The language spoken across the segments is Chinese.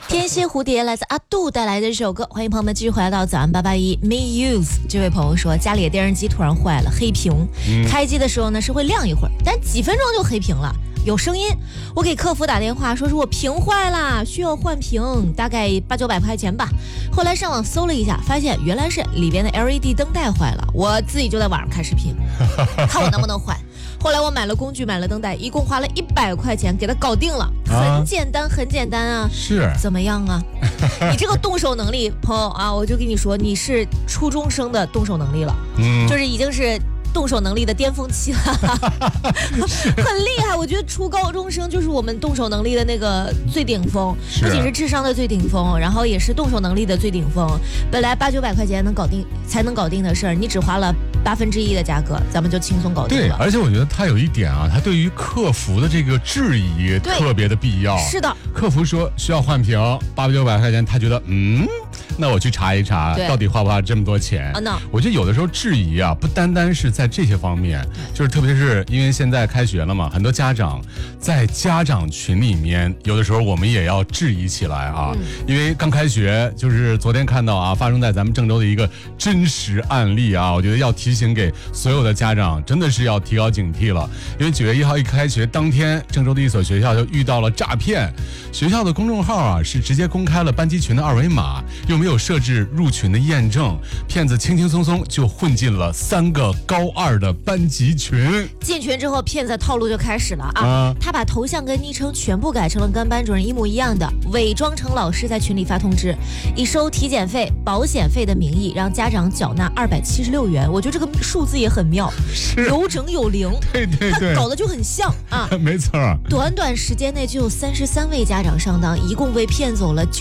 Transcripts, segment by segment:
天蝎蝴蝶来自阿杜带来的这首歌，欢迎朋友们继续回来到早安881 Me Youth。这位朋友说家里的电视机突然坏了，黑屏，开机的时候呢是会亮一会儿，但几分钟就黑屏了。有声音，我给客服打电话，说是我屏坏了，需要换屏，大概800-900块钱吧。后来上网搜了一下，发现原来是里边的 LED 灯带坏了，我自己就在网上看视频，看我能不能换。后来我买了工具，买了灯带，一共花了100块钱给它搞定了，很简单，很简单啊。 是怎么样啊？你这个动手能力，朋友啊，我就跟你说，你是初中生的动手能力了，就是已经是动手能力的巅峰期了，很厉害。我觉得初高中生就是我们动手能力的那个最顶峰，不仅是智商的最顶峰，然后也是动手能力的最顶峰。本来800-900块钱才能搞定的事儿，你只花了1/8的价格，咱们就轻松搞定了。 对，而且我觉得他有一点啊，他对于客服的这个质疑特别的必要。 是的， 客服说需要换屏800-900块钱，他觉得那我去查一查到底花不花这么多钱。我觉得有的时候质疑啊，不单单是在这些方面，就是特别是因为现在开学了嘛，很多家长在家长群里面，有的时候我们也要质疑起来啊。因为刚开学，就是昨天看到啊，发生在咱们郑州的一个真实案例啊，我觉得要提醒给所有的家长，真的是要提高警惕了。因为9月1号一开学当天，郑州的一所学校就遇到了诈骗，学校的公众号啊是直接公开了班级群的二维码，又没有设置入群的验证，骗子轻轻松松就混进了3个高2的班级群。 进群之后，骗子套路就开始了啊！他把头像跟昵称全部改成了跟班主任一模一样的，伪装成老师在群里发通知，以收体检费、保险费的名义让家长缴纳276元。我觉得这个数字也很妙，有整有零， 对， 他搞得就很像啊， 没错。 短短时间内就有33位家长上当，一共被骗走了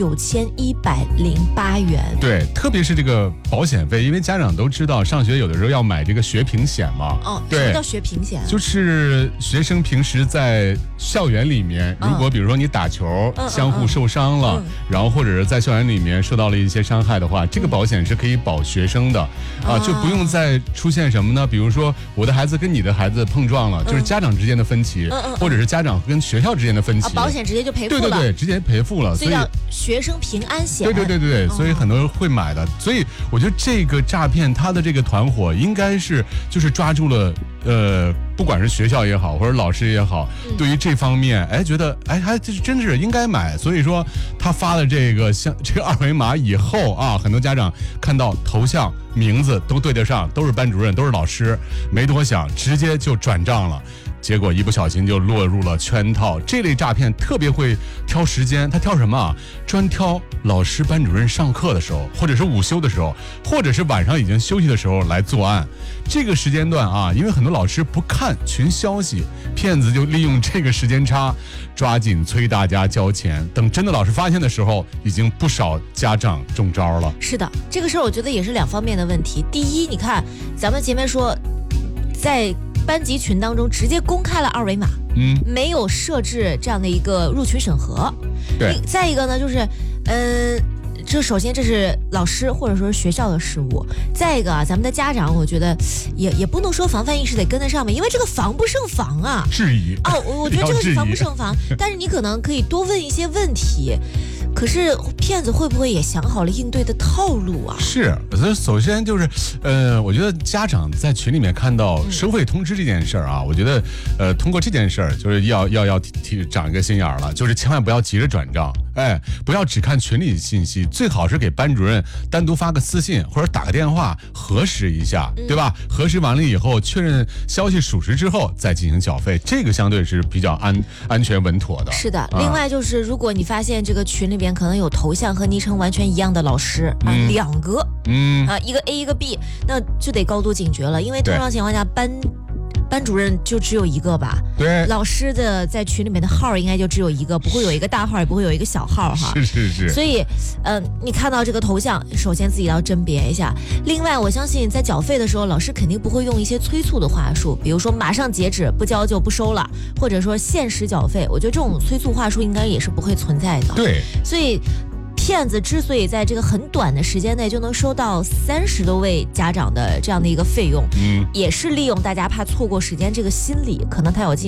9108元。 对，特别是这个保险费，因为家长都知道上学有的时候要买这个学平险嘛。 对，什么叫学平险？ 就是学生平时在校园里面，如果比如说你打球相互受伤了，然后或者是在校园里面受到了一些伤害的话，这个保险是可以保学生的就不用再出现什么呢？比如说我的孩子跟你的孩子碰撞了，就是家长之间的分歧，或者是家长跟学校之间的分歧， 保险直接就赔付了。 对，直接赔付了， 所以叫学生平安险。 对，所以很多人会买的。所以我觉得这个诈骗它的这个团伙应该是就是抓住了不管是学校也好，或者老师也好，对于这方面觉得还真是应该买。所以说他发了这个二维码以后啊，很多家长看到头像名字都对得上，都是班主任，都是老师，没多想直接就转账了。结果一不小心就落入了圈套。这类诈骗特别会挑时间，他挑什么啊？专挑老师班主任上课的时候，或者是午休的时候，或者是晚上已经休息的时候来作案。这个时间段啊，因为很多老师不看群消息，骗子就利用这个时间差，抓紧催大家交钱。等真的老师发现的时候，已经不少家长中招了。 是的，这个事儿我觉得也是2方面的问题。第一，你看咱们前面说在班级群当中直接公开了二维码，没有设置这样的一个入群审核。 对， 再一个呢，就是这首先这是老师或者说是学校的失误，再一个咱们的家长，我觉得也不能说防范意识得跟得上面，因为这个防不胜防啊。 质疑我觉得这个是防不胜防，但是你可能可以多问一些问题。可是骗子会不会也想好了应对的套路啊？是， 首先就是，我觉得家长在群里面看到收费通知这件事儿啊，我觉得，通过这件事儿就是要长一个心眼儿了，就是千万不要急着转账，不要只看群里信息，最好是给班主任单独发个私信或者打个电话核实一下，对吧？核实完了以后，确认消息属实之后再进行缴费，这个相对是比较安全稳妥的。 是的，另外就是如果你发现这个群里边可能有头像和昵称完全一样的老师2个，一个 A 一个 B， 那就得高度警觉了，因为通常情况下班主任就只有一个吧？ 对， 老师的在群里面的号应该就只有一个，不会有一个大号，也不会有一个小号哈。 是。 所以，你看到这个头像，首先自己要甄别一下。另外，我相信在缴费的时候，老师肯定不会用一些催促的话术，比如说马上截止，不交就不收了，或者说限时缴费。我觉得这种催促话术应该也是不会存在的。 对， 所以。骗子之所以在这个很短的时间内就能收到30多位家长的这样的一个费用，也是利用大家怕错过时间这个心理，可能他有